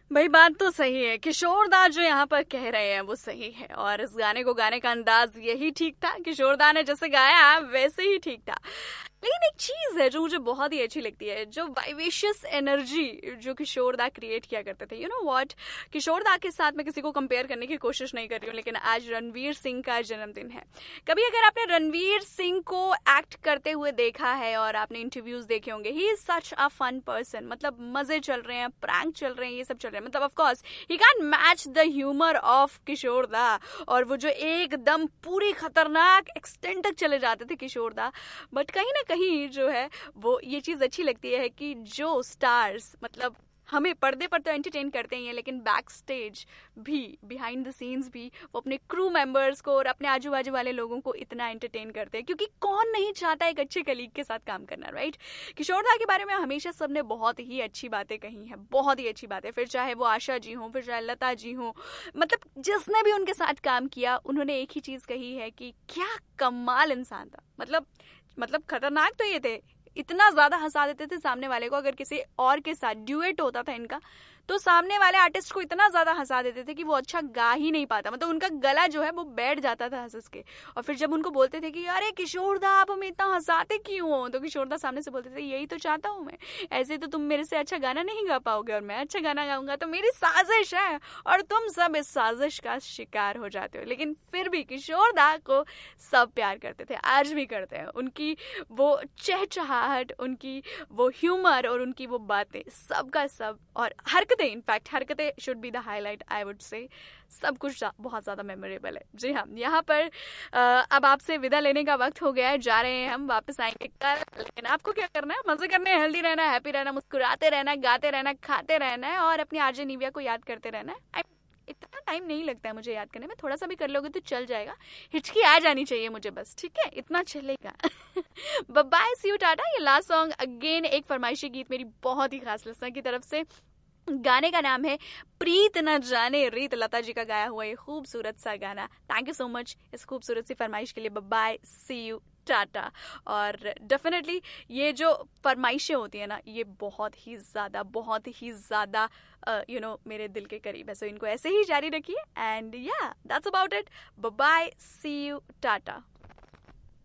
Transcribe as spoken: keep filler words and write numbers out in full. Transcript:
भाई बात तो सही है, किशोर दा जो यहाँ पर कह रहे हैं वो सही है, और इस गाने को गाने का अंदाज यही ठीक था। किशोर दा ने जैसे गाया वैसे ही ठीक था। लेकिन एक चीज है जो मुझे बहुत ही अच्छी लगती है, जो वाइवेशियस एनर्जी जो किशोर दा क्रिएट किया करते थे। यू नो व्हाट, किशोर दा के साथ मैं किसी को कंपेयर करने की कोशिश नहीं कर रही हूँ, लेकिन आज रणवीर सिंह का जन्मदिन है। कभी अगर आपने रणवीर सिंह को एक्ट करते हुए देखा है और आपने इंटरव्यूज देखे होंगे, he is such a fun person. मतलब मजे चल रहे हैं, प्रैंक चल रहे हैं, ये सब चल रहे हैं। मतलब of course he can match the humour of किशोर दा, और वो जो एकदम पूरी खतरनाक एक्सटेंट तक चले जाते थे किशोर दा। बट कहीं ना कहीं जो है वो ये चीज अच्छी लगती है कि जो स्टार्स मतलब हमें पर्दे पर तो एंटरटेन करते ही हैं, लेकिन बैक स्टेज भी, बिहाइंड द सीन्स भी, वो अपने क्रू मेंबर्स को और अपने आजू बाजू वाले लोगों को इतना एंटरटेन करते हैं। क्योंकि कौन नहीं चाहता एक अच्छे कलीग के साथ काम करना, राइट? किशोर दा के बारे में हमेशा सबने बहुत ही अच्छी बातें कही हैं, बहुत ही अच्छी बातें। फिर चाहे वो आशा जी हों, फिर चाहे लता जी हों, मतलब जिसने भी उनके साथ काम किया उन्होंने एक ही चीज कही है कि क्या कमाल इंसान था। मतलब मतलब खतरनाक तो ये थे, इतना ज्यादा हंसा देते थे सामने वाले को। अगर किसी और के साथ ड्यूएट होता था इनका, तो सामने वाले आर्टिस्ट को इतना ज्यादा हंसा देते थे कि वो अच्छा गा ही नहीं पाता। मतलब उनका गला जो है वो बैठ जाता था हंस हंस के। और फिर जब उनको बोलते थे कि अरे किशोर दा आप हमें इतना हंसाते क्यों हो, तो किशोर दा सामने से बोलते थे यही तो चाहता हूँ मैं, ऐसे तो तुम मेरे से अच्छा गाना नहीं गा पाओगे, और मैं अच्छा गाना गाऊंगा तो मेरी साजिश है और तुम सब इस साजिश का शिकार हो जाते हो। लेकिन फिर भी किशोर दा को सब प्यार करते थे, आज भी करते हैं। उनकी वो चहचहाहट, उनकी वो ह्यूमर और उनकी वो बातें, सबका सब, और हरकतें, इनफैक्ट हरकतें should be the highlight I would say. सब कुछ बहुत ज्यादा मेमोरेबल है। जी हाँ, यहाँ पर आ, अब आपसे विदा लेने का वक्त हो गया है, जा रहे हैं हम, वापस आएंगे कल। लेकिन आपको क्या करना है, मजे करने हैं, हेल्दी रहना है, हैप्पी रहना, मुस्कुराते रहना है, गाते रहना है, खाते रहना है, और अपनी आरजे निविया को याद करते रहना है। इतना टाइम नहीं लगता है मुझे याद करने में, थोड़ा सा भी कर लोगे तो चल जाएगा, हिचकी आ जानी चाहिए मुझे बस, ठीक है? इतना चलेगा। Bye bye, C you, Tata. ये लास्ट सॉन्ग अगेन एक फरमाइशी गीत मेरी बहुत ही खास लिस्टर की तरफ से। गाने का नाम है प्रीत न जाने रीत, लता जी का गाया हुआ ये खूबसूरत सा गाना। थैंक यू सो मच इस खूबसूरत सी फरमाइश के लिए। Bye bye, C you, Tata. और डेफिनेटली ये जो फरमाइशें होती है ना, ये बहुत ही ज़्यादा बहुत ही ज़्यादा यू नो मेरे दिल के करीब है। सो इनको ऐसे ही जारी रखिए, एंड या that's about it. Bye bye, C you, Tata.